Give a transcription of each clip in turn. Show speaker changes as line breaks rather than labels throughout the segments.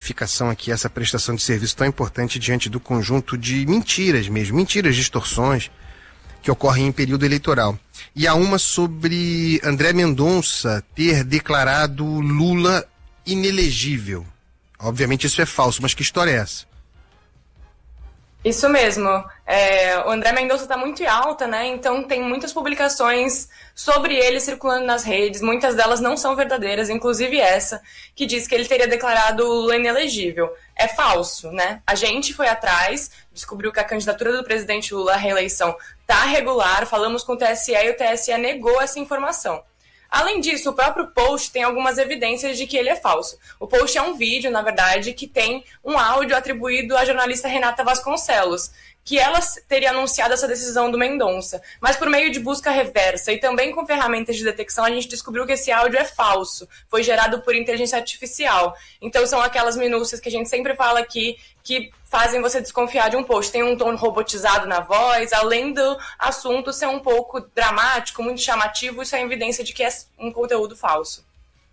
identificação aqui, essa prestação de serviço tão importante diante do conjunto de mentiras mesmo, mentiras, distorções que ocorrem em período eleitoral. E há uma sobre André Mendonça ter declarado Lula inelegível. Obviamente isso é falso, mas que história é essa?
Isso mesmo. O André Mendonça está muito em alta, né? Então tem muitas publicações sobre ele circulando nas redes. Muitas delas não são verdadeiras, inclusive essa, que diz que ele teria declarado Lula inelegível. É falso, né? A gente foi atrás, descobriu que a candidatura do presidente Lula à reeleição está regular, falamos com o TSE e o TSE negou essa informação. Além disso, o próprio post tem algumas evidências de que ele é falso. O post é um vídeo, na verdade, que tem um áudio atribuído à jornalista Renata Vasconcelos, que ela teria anunciado essa decisão do Mendonça. Mas por meio de busca reversa e também com ferramentas de detecção, a gente descobriu que esse áudio é falso. Foi gerado por inteligência artificial. Então são aquelas minúcias que a gente sempre fala aqui, que fazem você desconfiar de um post. Tem um tom robotizado na voz, além do assunto ser um pouco dramático, muito chamativo, isso é evidência de que é um conteúdo falso.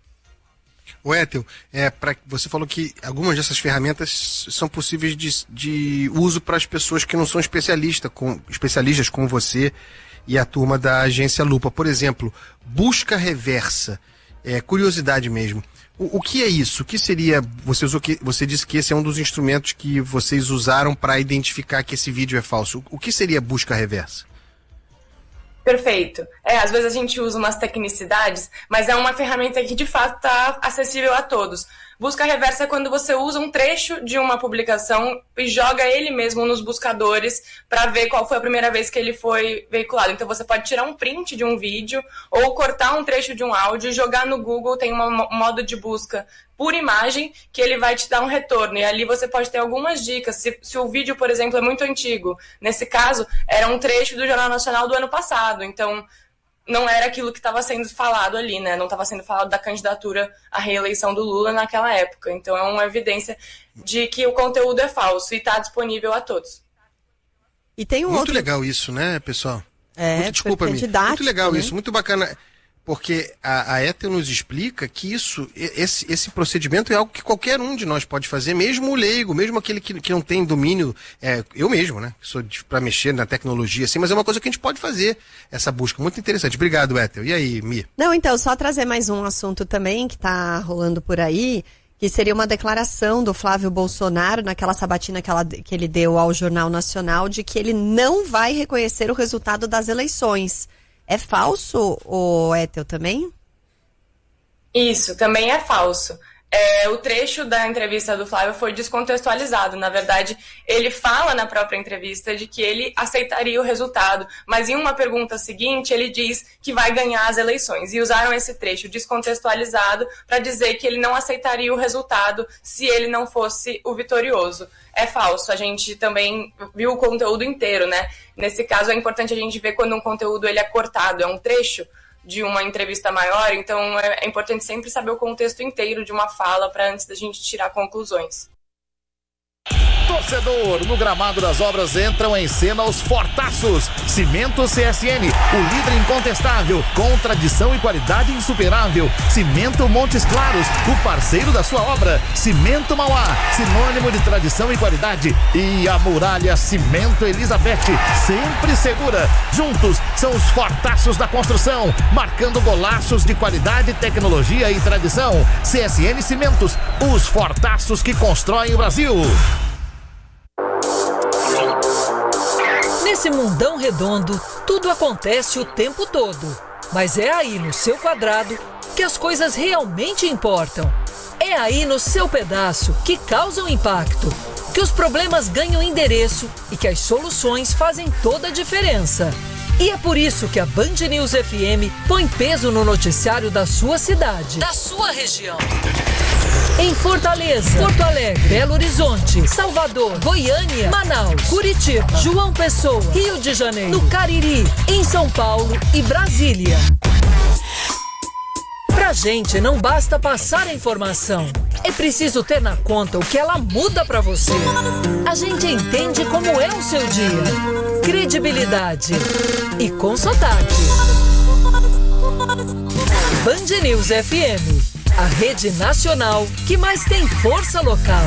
O Ethel, você falou que algumas dessas ferramentas são possíveis de uso para as pessoas que não são especialistas como você e a turma da agência Lupa. Por exemplo, busca reversa, curiosidade mesmo. O que é isso? O que seria? Você disse que esse é um dos instrumentos que vocês usaram para identificar que esse vídeo é falso. O que seria busca reversa?
Perfeito. Às vezes a gente usa umas tecnicidades, mas é uma ferramenta que de fato está acessível a todos. Busca reversa é quando você usa um trecho de uma publicação e joga ele mesmo nos buscadores para ver qual foi a primeira vez que ele foi veiculado. Então você pode tirar um print de um vídeo ou cortar um trecho de um áudio e jogar no Google, tem um modo de busca por imagem que ele vai te dar um retorno. E ali você pode ter algumas dicas. Se o vídeo, por exemplo, é muito antigo, nesse caso, era um trecho do Jornal Nacional do ano passado. Então não era aquilo que estava sendo falado ali, né? Não estava sendo falado da candidatura à reeleição do Lula naquela época. Então é uma evidência de que o conteúdo é falso e está disponível a todos.
E tem
muito legal isso, né, pessoal?
Desculpa,
muito legal, né? Isso, muito bacana. Porque a Ethel nos explica que esse procedimento é algo que qualquer um de nós pode fazer, mesmo o leigo, mesmo aquele que não tem domínio, eu mesmo, né? Sou para mexer na tecnologia, assim, mas é uma coisa que a gente pode fazer, essa busca. Muito interessante. Obrigado, Ethel. E aí, Mi?
Não, então, só trazer mais um assunto também que está rolando por aí, que seria uma declaração do Flávio Bolsonaro naquela sabatina que ele deu ao Jornal Nacional de que ele não vai reconhecer o resultado das eleições. É falso, Ethel, também?
Isso, também é falso. O trecho da entrevista do Flávio foi descontextualizado. Na verdade, ele fala na própria entrevista de que ele aceitaria o resultado, mas em uma pergunta seguinte ele diz que vai ganhar as eleições. E usaram esse trecho descontextualizado para dizer que ele não aceitaria o resultado se ele não fosse o vitorioso. É falso. A gente também viu o conteúdo inteiro, né? Nesse caso é importante a gente ver quando um conteúdo ele é cortado, é um trecho de uma entrevista maior, então é importante sempre saber o contexto inteiro de uma fala para antes da gente tirar conclusões.
Torcedor, no gramado das obras entram em cena os fortaços. Cimento CSN, o líder incontestável, com tradição e qualidade insuperável. Cimento Montes Claros, o parceiro da sua obra. Cimento Mauá, sinônimo de tradição e qualidade. E a Muralha Cimento Elizabeth, sempre segura. Juntos são os fortaços da construção, marcando golaços de qualidade, tecnologia e tradição. CSN Cimentos, os fortaços que constroem o Brasil.
Nesse mundão redondo, tudo acontece o tempo todo. Mas é aí no seu quadrado que as coisas realmente importam. É aí no seu pedaço que causam impacto, que os problemas ganham endereço e que as soluções fazem toda a diferença. E é por isso que a Band News FM põe peso no noticiário da sua cidade, da sua região. Em Fortaleza, Porto Alegre, Belo Horizonte, Salvador, Goiânia, Manaus, Curitiba, João Pessoa, Rio de Janeiro, no Cariri, em São Paulo e Brasília. Pra gente não basta passar a informação, é preciso ter na conta o que ela muda pra você. A gente entende como é o seu dia, credibilidade e com sotaque. Band News FM, a rede nacional que mais tem força local.